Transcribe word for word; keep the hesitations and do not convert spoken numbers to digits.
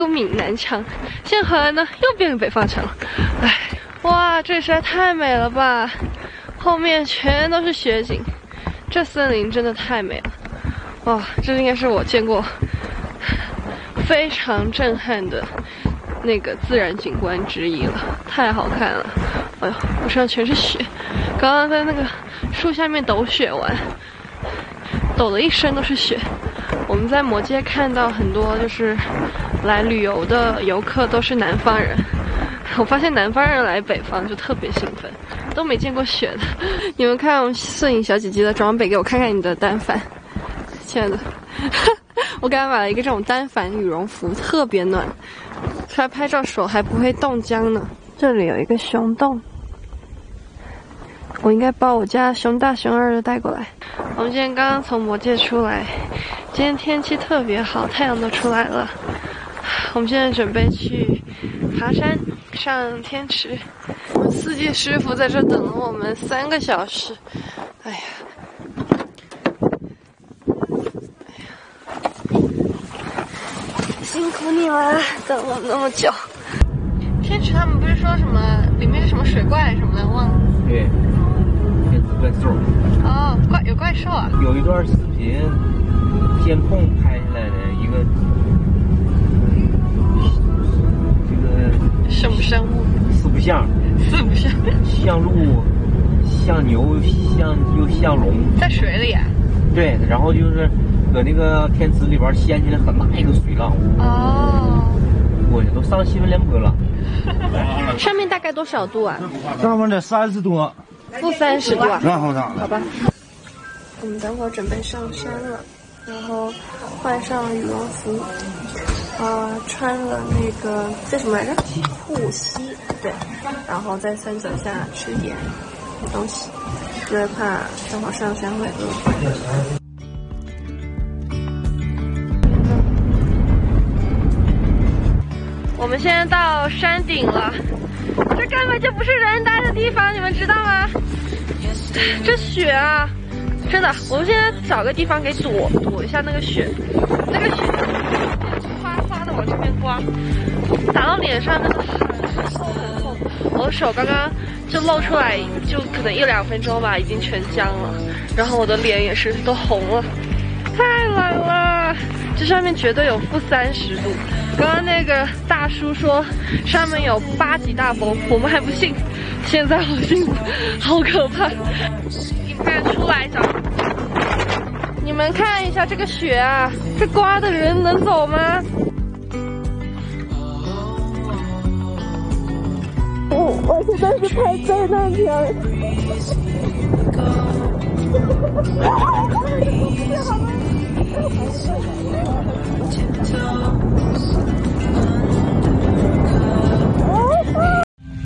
闽南腔，现在回来呢又变成北方腔了。哎，哇，这里实在太美了吧！后面全都是雪景，这森林真的太美了。哇，这应该是我见过非常震撼的那个自然景观之一了，太好看了。哎呦，我身上全是雪，刚刚在那个树下面抖雪玩，抖了一身都是雪。我们在魔界看到很多就是来旅游的游客都是南方人，我发现南方人来北方就特别兴奋，都没见过雪的。你们看我们摄影小姐姐的装备，给我看看你的单反，亲爱的。我给她买了一个这种单反羽绒服，特别暖，出来拍照手还不会冻僵呢。这里有一个熊洞，我应该把我家熊大熊二的带过来。我们今天刚刚从魔界出来，今天天气特别好，太阳都出来了。我们现在准备去爬山上天池，司机师傅在这等了我们三个小时。哎呀，哎呀，辛苦你了，等了那么久。天池他们不是说什么里面是什么水怪什么的，忘了。 对，天池怪兽。 哦，怪有怪兽啊！ 有一段视频，监控拍下来的一个，这个什么生物？ 四不像。 四不像。 像鹿，像牛，像又像龙。 在水里啊？ 对，然后就是搁那个天池里边掀起来很大一个水浪。 哦。 我都上新闻联播了。 上面大概多少度啊？ 上面得三十多。 负三十度啊？ 那好大。 好吧。我们等会儿准备上山了，然后换上羽绒服，啊、呃，穿了那个叫什么来着？护膝，对，然后在山脚下吃点东西，因为怕等会儿上山会饿。我们现在到山顶了，这根本就不是人待的地方，你们知道吗？这雪啊，真的，我们现在找个地方给躲躲一下那个雪，那个雪哗哗的往这边刮，打到脸上真的很厚很厚。我的手刚刚就露出来，就可能一两分钟吧，已经全僵了，然后我的脸也是都红了，太冷了。这上面绝对有负三十度。刚刚那个大叔说上面有八级大风，我们还不信，现在好幸福，好可怕！你看出来找，你们看一下这个雪啊，这刮的人能走吗？我我现在是拍灾难片。